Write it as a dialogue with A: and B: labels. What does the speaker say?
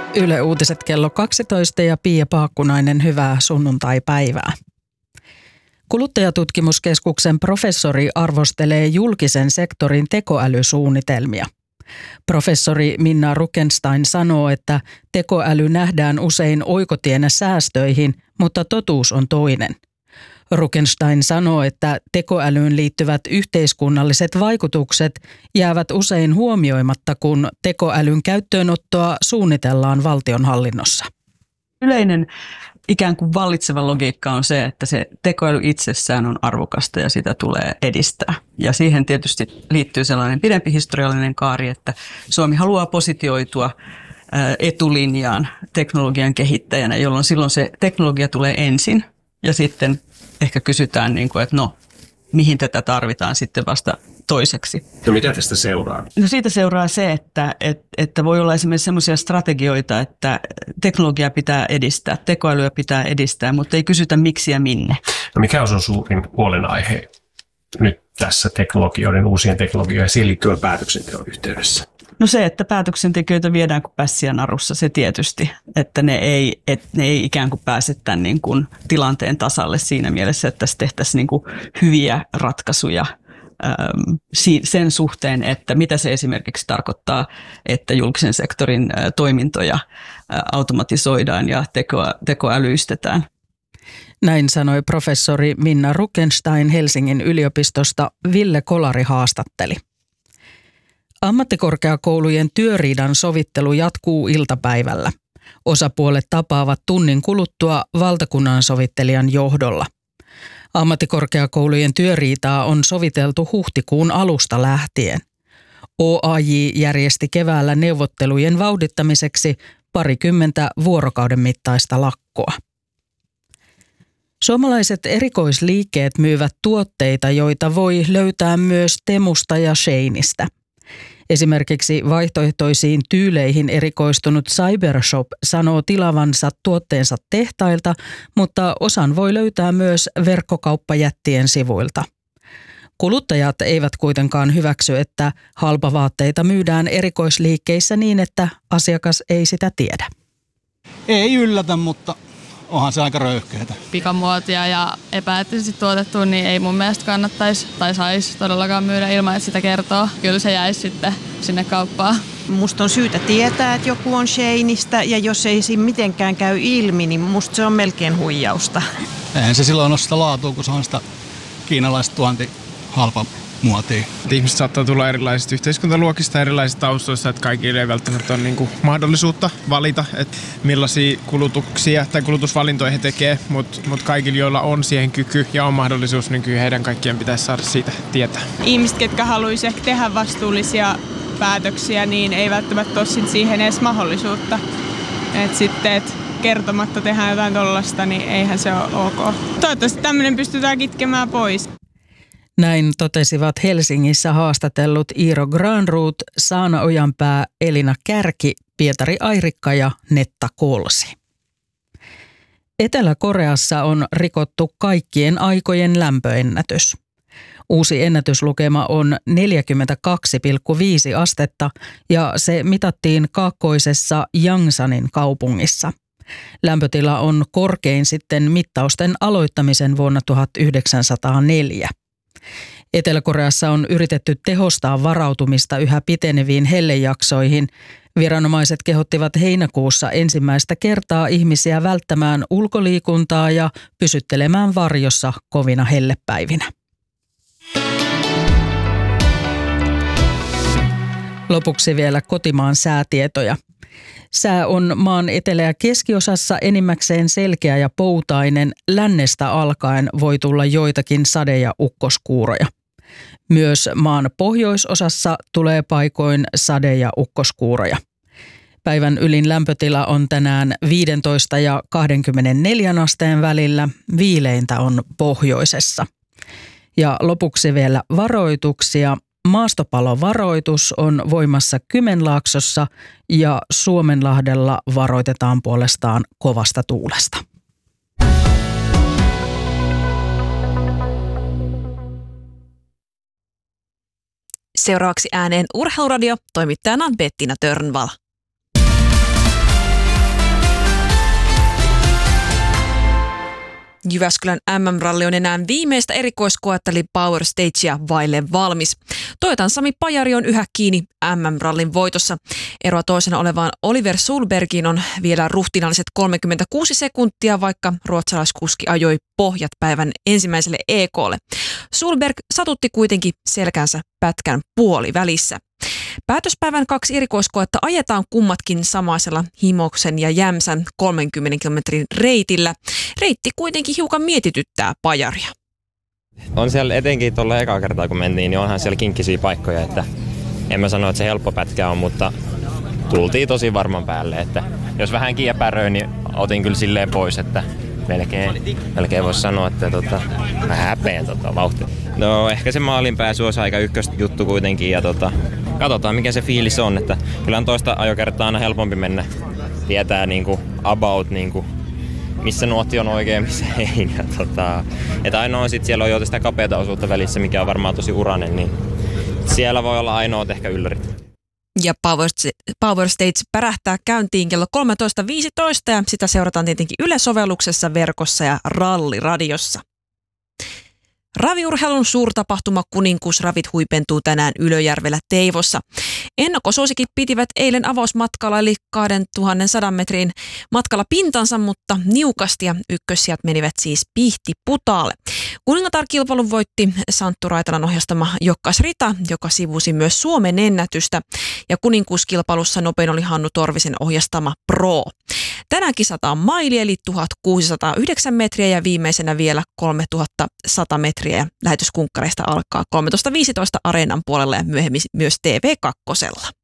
A: Yle Uutiset kello 12 ja Pia Paakkunainen, hyvää sunnuntaipäivää. Kuluttajatutkimuskeskuksen professori arvostelee julkisen sektorin tekoälysuunnitelmia. Professori Minna Rukenstein sanoo, että tekoäly nähdään usein oikotienä säästöihin, mutta totuus on toinen. Rukenstein sanoo, että tekoälyyn liittyvät yhteiskunnalliset vaikutukset jäävät usein huomioimatta, kun tekoälyn käyttöönottoa suunnitellaan valtionhallinnossa.
B: Yleinen ikään kuin vallitseva logiikka on se, että se tekoäly itsessään on arvokasta ja sitä tulee edistää. Ja siihen tietysti liittyy sellainen pidempi historiallinen kaari, että Suomi haluaa positioitua etulinjaan teknologian kehittäjänä, jolloin silloin se teknologia tulee ensin ja sitten ehkä kysytään, että mihin tätä tarvitaan sitten vasta toiseksi.
C: No mitä tästä seuraa?
B: No siitä seuraa se, että voi olla esimerkiksi sellaisia strategioita, että teknologiaa pitää edistää, tekoälyä pitää edistää, mutta ei kysytä miksi ja minne.
C: No mikä on sun suurin huolenaihe nyt tässä uusien teknologioiden ja siihen liittyvän päätöksenteon yhteydessä?
B: No se, että päätöksentekijöitä viedään kuin pässiä narussa, se tietysti, että ne ei ikään kuin pääse tämän niin kuin tilanteen tasalle siinä mielessä, että tässä tehtäisiin niin kuin hyviä ratkaisuja sen suhteen, että mitä se esimerkiksi tarkoittaa, että julkisen sektorin toimintoja automatisoidaan ja tekoälyistetään.
A: Näin sanoi professori Minna Rukenstein Helsingin yliopistosta. Ville Kolari haastatteli. Ammattikorkeakoulujen työriidan sovittelu jatkuu iltapäivällä. Osapuolet tapaavat tunnin kuluttua valtakunnansovittelijan johdolla. Ammattikorkeakoulujen työriitaa on soviteltu huhtikuun alusta lähtien. OAJ järjesti keväällä neuvottelujen vauhdittamiseksi 20 vuorokauden mittaista lakkoa. Suomalaiset erikoisliikkeet myyvät tuotteita, joita voi löytää myös Temusta ja Sheinistä. Esimerkiksi vaihtoehtoisiin tyyleihin erikoistunut Cybershop sanoo tilavansa tuotteensa tehtailta, mutta osan voi löytää myös verkkokauppajättien sivuilta. Kuluttajat eivät kuitenkaan hyväksy, että halpavaatteita myydään erikoisliikkeissä niin, että asiakas ei sitä tiedä.
D: Ei yllätä, mutta onhan se aika röyhkeätä.
E: Pikamuotia ja epäeettisesti tuotettua, niin ei mun mielestä kannattaisi tai saisi todellakaan myydä ilman, että sitä kertoo. Kyllä se jäisi sitten sinne kauppaan.
F: Musta on syytä tietää, että joku on Sheinistä, ja jos ei siinä mitenkään käy ilmi, niin musta se on melkein huijausta.
D: Eihän se silloin ole sitä laatua, kun se on sitä kiinalaista halpa muotia.
G: Ihmiset saattaa tulla erilaisista yhteiskuntaluokista, erilaisista taustoista, että kaikille ei välttämättä ole mahdollisuutta valita, että millaisia kulutuksia tai kulutusvalintoja he tekee, mutta kaikilla, joilla on siihen kyky ja on mahdollisuus, niin kyllä heidän kaikkien pitäisi saada siitä tietää.
H: Ihmiset, ketkä haluaisivat ehkä tehdä vastuullisia päätöksiä, niin ei välttämättä ole siihen edes mahdollisuutta. Että kertomatta tehdään jotain tollaista, niin eihän se ole ok. Toivottavasti tämmöinen pystytään kitkemään pois.
A: Näin totesivat Helsingissä haastatellut Iiro Granroth, Saana Ojanpää, Elina Kärki, Pietari Airikka ja Netta Kolsi. Etelä-Koreassa on rikottu kaikkien aikojen lämpöennätys. Uusi ennätyslukema on 42,5 astetta ja se mitattiin kaakkoisessa Yangsanin kaupungissa. Lämpötila on korkein sitten mittausten aloittamisen vuonna 1904. Etelä-Koreassa on yritetty tehostaa varautumista yhä piteneviin hellejaksoihin. Viranomaiset kehottivat heinäkuussa ensimmäistä kertaa ihmisiä välttämään ulkoliikuntaa ja pysyttelemään varjossa kovina hellepäivinä. Lopuksi vielä kotimaan säätietoja. Sää on maan etelä- ja keskiosassa enimmäkseen selkeä ja poutainen. Lännestä alkaen voi tulla joitakin sade- ja ukkoskuuroja. Myös maan pohjoisosassa tulee paikoin sade- ja ukkoskuuroja. Päivän ylin lämpötila on tänään 15 ja 24 asteen välillä. Viileintä on pohjoisessa. Ja lopuksi vielä varoituksia. Maastopalovaroitus on voimassa Kymenlaaksossa ja Suomenlahdella varoitetaan puolestaan kovasta tuulesta.
I: Seuraavaksi ääneen Urheiluradio, toimittajana Bettina Törnvall. Jyväskylän MM-ralli on enää viimeistä erikoiskoetta eli Power Stagea vaille valmis. Toyotan Sami Pajari on yhä kiinni MM-rallin voitossa. Eroa toisena olevaan Oliver Solbergiin on vielä ruhtinaalliset 36 sekuntia, vaikka ruotsalaiskuski ajoi pohjat päivän ensimmäiselle EK:lle. Solberg satutti kuitenkin selkänsä pätkän puolivälissä. Päätöspäivän 2 erikoiskoetta ajetaan kummatkin samaisella Himoksen ja Jämsän 30 kilometrin reitillä. Reitti kuitenkin hiukan mietityttää Pajaria.
J: On siellä etenkin tuolla ekaa kertaa kun mentiin, niin onhan siellä kinkkisiä paikkoja, että en mä sano, että se helppo pätkä on, mutta tultiin tosi varman päälle, että jos vähän epäröin, niin otin kyllä silleen pois, että melkein voisi sanoa, että mä häpeän vauhtia. No ehkä se maalin pääsy olisi aika ykkösjuttu kuitenkin ja katsotaan mikä se fiilis on, että kyllä on toista ajokertaa aina helpompi mennä, tietää niinku about niinku missä nuotti on oikein, missä ei. Että ainoa sitten siellä on jo sitä kapeata osuutta välissä, mikä on varmaan tosi urainen, niin siellä voi olla ainoat ehkä yllärit.
I: Ja Power Stage pärähtää käyntiin kello 13.15 ja sitä seurataan tietenkin Yle-sovelluksessa, verkossa ja ralliradiossa. Raviurheilun suurtapahtuma Kuninkuusravit huipentuu tänään Ylöjärvellä Teivossa. Ennakkosuosikit pitivät eilen avausmatkalla eli 2100 metrin matkalla pintansa, mutta niukasti ja ykkössijat menivät siis Pihtiputaalle. Kuningatar-kilpailun voitti Santtu Raitalan ohjastama Jokkas Rita, joka sivusi myös Suomen ennätystä, ja kuninkuuskilpailussa nopein oli Hannu Torvisen ohjastama Pro. Tänään kisataan maili eli 1609 metriä ja viimeisenä vielä 3100 metriä ja lähetyskunkkareista alkaa 13.15 Areenan puolella ja myöhemmin myös TV2.